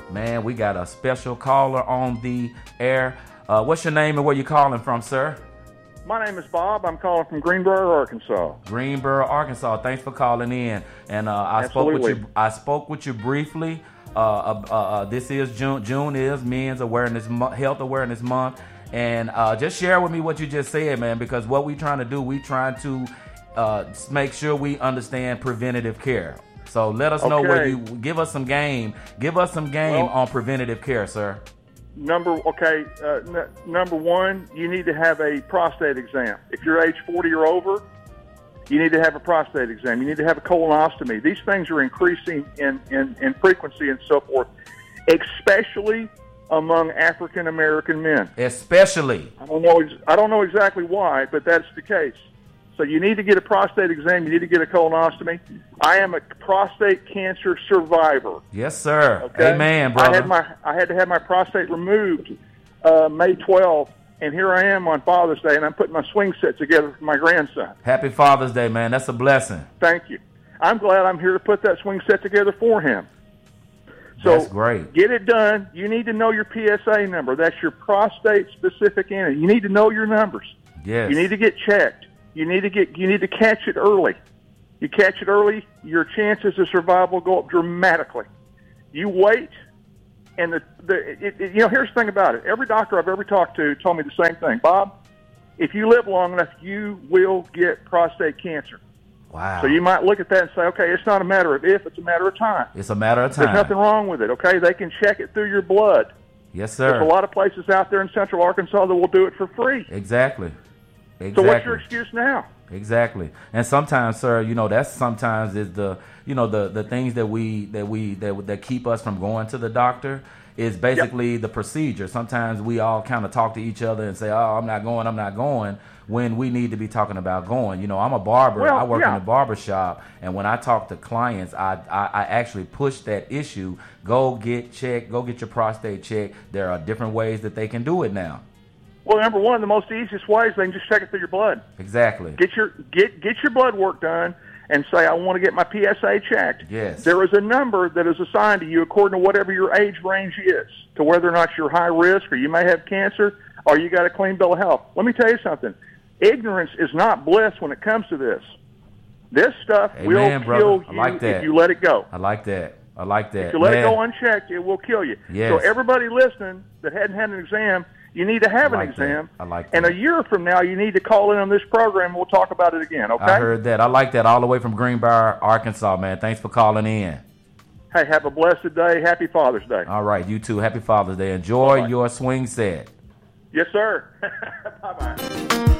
Man, we got a special caller on the air. What's your name and where you calling from, sir? My name is Bob. I'm calling from Greensboro, Arkansas. Greensboro, Arkansas. Thanks for calling in. And I spoke with you briefly. This is June. June is Men's Health Awareness Month. And just share with me what you just said, man, because what we trying to do, we trying to make sure we understand preventative care. So let us know where you give us some game. Give us some game on preventative care, sir. Number one, you need to have a prostate exam. If you're age 40 or over, you need to have a prostate exam. You need to have a colonoscopy. These things are increasing in frequency and so forth, especially among African American men. Especially. I don't know exactly why, but that's the case. So you need to get a prostate exam. You need to get a colonoscopy. I am a prostate cancer survivor. Yes, sir. Okay? Amen, brother. I had to have my prostate removed May 12th, and here I am on Father's Day, and I'm putting my swing set together for my grandson. Happy Father's Day, man. That's a blessing. Thank you. I'm glad I'm here to put that swing set together for him. So that's great. Get it done. You need to know your PSA number. That's your prostate-specific antigen. You need to know your numbers. Yes. You need to get checked. You need to catch it early. You catch it early, your chances of survival go up dramatically. You wait, and here's the thing about it. Every doctor I've ever talked to told me the same thing. Bob, if you live long enough, you will get prostate cancer. Wow. So you might look at that and say, okay, it's not a matter of if, it's a matter of time. It's a matter of time. There's nothing wrong with it, okay? They can check it through your blood. Yes, sir. There's a lot of places out there in Central Arkansas that will do it for free. Exactly. So what's your excuse now? Exactly. And sometimes, sir, that's sometimes is the things that keep us from going to the doctor is basically the procedure. Sometimes we all kind of talk to each other and say, "Oh, I'm not going," when we need to be talking about going. I'm a barber. I work in a barber shop, and when I talk to clients, I actually push that issue. Go get checked. Go get your prostate checked. There are different ways that they can do it now. Well, number one, the most easiest way is they can just check it through your blood. Exactly. Get your blood work done and say, I want to get my PSA checked. Yes. There is a number that is assigned to you according to whatever your age range is, to whether or not you're high risk or you may have cancer or you got a clean bill of health. Let me tell you something. Ignorance is not bliss when it comes to this. This stuff will kill you if you let it go. I like that. If you let it go unchecked, it will kill you. Yes. So everybody listening that hadn't had an exam, you need to have an exam. I like that. And a year from now, you need to call in on this program, and we'll talk about it again, okay? I heard that. I like that all the way from Greenbrier, Arkansas, man. Thanks for calling in. Hey, have a blessed day. Happy Father's Day. All right, you too. Happy Father's Day. Enjoy your swing set. Yes, sir. Bye-bye.